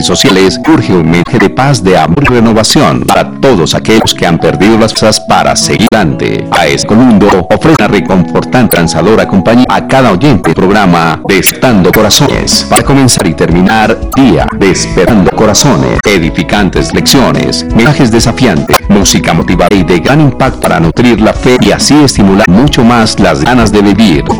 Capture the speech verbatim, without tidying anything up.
sociales, urge un mensaje de paz, de amor y renovación para todos aquellos que han perdido las fuerzas para seguir adelante. A este mundo ofrece una reconfortante, transadora compañía a cada oyente del programa Despertando Corazones. Para comenzar y terminar día, Despertando Corazones, edificantes lecciones, mensajes desafiantes, música motivada y de gran impacto para nutrir la fe y así estimular mucho más las ganas de vivir.